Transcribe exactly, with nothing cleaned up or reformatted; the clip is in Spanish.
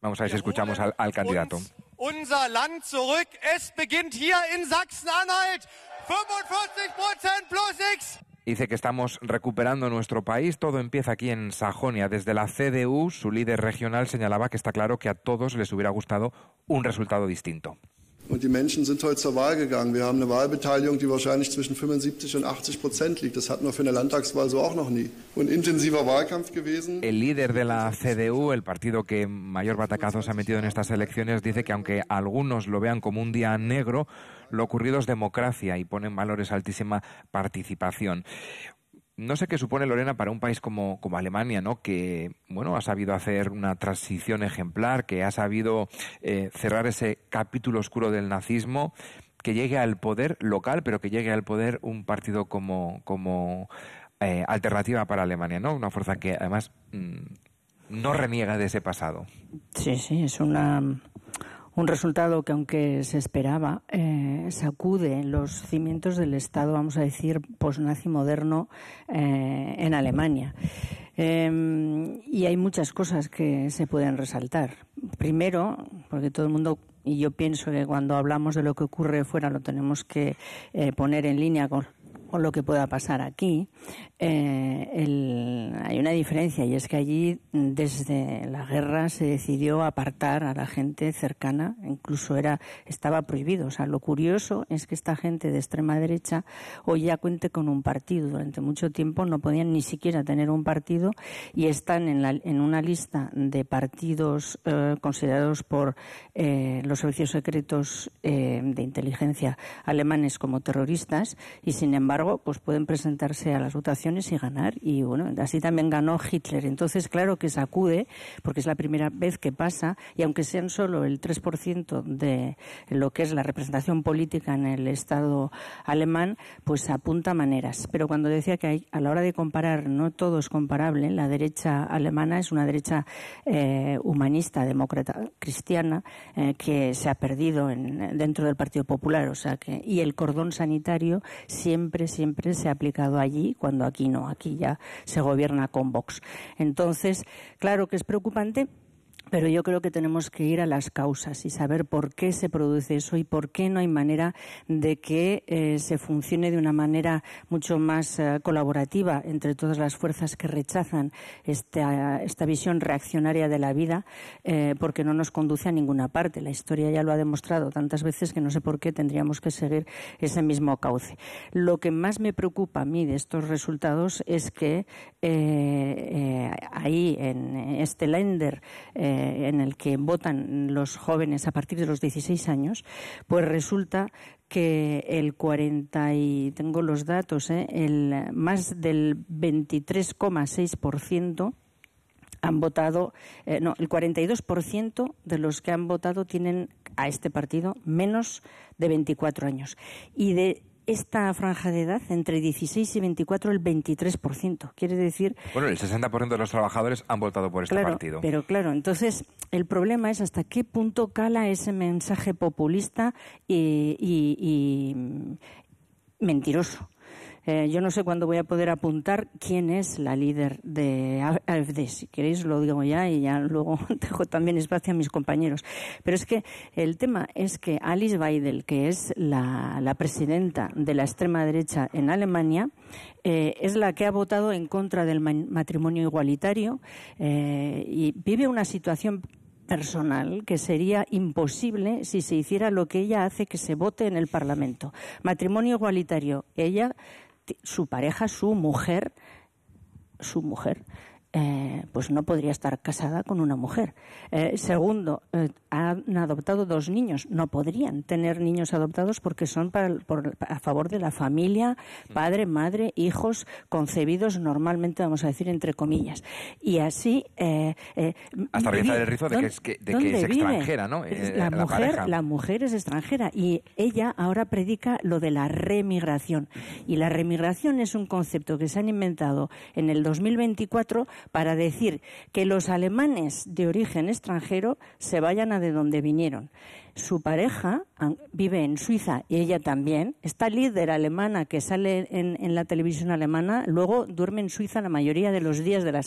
Vamos a ver si escuchamos al, al candidato. Unser Land zurück. Es beginnt hier in Sachsen-Anhalt. fünfundvierzig Prozent plus X. Dice que estamos recuperando nuestro país. Todo empieza aquí en Sajonia. Desde la C D U, su líder regional señalaba que está claro que a todos les hubiera gustado un resultado distinto. Und die Menschen sind heute zur Wahl gegangen. Wir haben eine Wahlbeteiligung, die wahrscheinlich zwischen fünfundsiebzig und achtzig Prozent liegt. Das hatten wir für eine Landtagswahl so auch noch nie. Und intensiver Wahlkampf gewesen. El líder de la C D U, el partido que mayor batacazo se ha metido en estas elecciones, dice que aunque algunos lo vean como un día negro, lo ocurrido es democracia y pone en valor esa altísima participación. No sé qué supone, Lorena, para un país como, como Alemania, ¿no? Que, bueno, ha sabido hacer una transición ejemplar, que ha sabido eh, cerrar ese capítulo oscuro del nazismo, que llegue al poder local, pero que llegue al poder un partido como, como eh, Alternativa para Alemania, ¿no? Una fuerza que, además, mmm, no reniega de ese pasado. Sí, sí, es una... un resultado que, aunque se esperaba, eh, sacude los cimientos del Estado, vamos a decir, posnazi moderno eh, en Alemania. Eh, y hay muchas cosas que se pueden resaltar. Primero, porque todo el mundo, y yo pienso que cuando hablamos de lo que ocurre fuera lo tenemos que eh, poner en línea con o lo que pueda pasar aquí, eh, el, hay una diferencia, y es que allí desde la guerra se decidió apartar a la gente cercana, incluso era estaba prohibido. O sea, lo curioso es que esta gente de extrema derecha hoy ya cuente con un partido. Durante mucho tiempo no podían ni siquiera tener un partido y están en, la, en una lista de partidos eh, considerados por eh, los servicios secretos eh, de inteligencia alemanes como terroristas, y sin embargo pues pueden presentarse a las votaciones y ganar. Y bueno, así también ganó Hitler. Entonces, claro que sacude, porque es la primera vez que pasa, y aunque sean solo el tres por ciento de lo que es la representación política en el Estado alemán, pues apunta maneras. Pero cuando decía que hay, a la hora de comparar, no todo es comparable, la derecha alemana es una derecha eh, humanista, demócrata, cristiana, eh, que se ha perdido en, dentro del Partido Popular. O sea que, y el cordón sanitario siempre siempre se ha aplicado allí, cuando aquí no, aquí ya se gobierna con Vox. Entonces, claro que es preocupante, pero yo creo que tenemos que ir a las causas y saber por qué se produce eso y por qué no hay manera de que eh, se funcione de una manera mucho más eh, colaborativa entre todas las fuerzas que rechazan esta, esta visión reaccionaria de la vida, eh, porque no nos conduce a ninguna parte. La historia ya lo ha demostrado tantas veces que no sé por qué tendríamos que seguir ese mismo cauce. Lo que más me preocupa a mí de estos resultados es que eh, eh, ahí en este Länder eh, en el que votan los jóvenes a partir de los dieciséis años, pues resulta que el cuarenta y tengo los datos, eh, el más del veintitrés coma seis por ciento han votado, eh, no, el cuarenta y dos por ciento de los que han votado tienen a este partido menos de veinticuatro años. Y de esta franja de edad, entre dieciséis y veinticuatro, el veintitrés por ciento. Quiere decir... Bueno, el sesenta por ciento de los trabajadores han votado por este claro, partido. Pero claro, entonces el problema es hasta qué punto cala ese mensaje populista y, y, y mentiroso. Eh, yo no sé cuándo voy a poder apuntar quién es la líder de AfD. Si queréis lo digo ya y ya luego dejo también espacio a mis compañeros. Pero es que el tema es que Alice Weidel, que es la, la presidenta de la extrema derecha en Alemania, eh, es la que ha votado en contra del matrimonio igualitario eh, y vive una situación personal que sería imposible si se hiciera lo que ella hace, que se vote en el Parlamento. Matrimonio igualitario. Ella, su pareja, su mujer, su mujer, eh, pues no podría estar casada con una mujer. Eh, segundo, eh, han adoptado dos niños. No podrían tener niños adoptados porque son para, por, a favor de la familia, padre, madre, hijos concebidos normalmente, vamos a decir, entre comillas. Y así... Eh, eh, Hasta realizar el rizo de que es, que, de que es extranjera, ¿no? Eh, la, la, mujer, pareja. la mujer es extranjera y ella ahora predica lo de la remigración. Y la remigración es un concepto que se han inventado en el dos mil veinticuatro para decir que los alemanes de origen extranjero se vayan a de donde vinieron. Su pareja vive en Suiza y ella también. Esta líder alemana que sale en, en la televisión alemana luego duerme en Suiza la mayoría de los días de la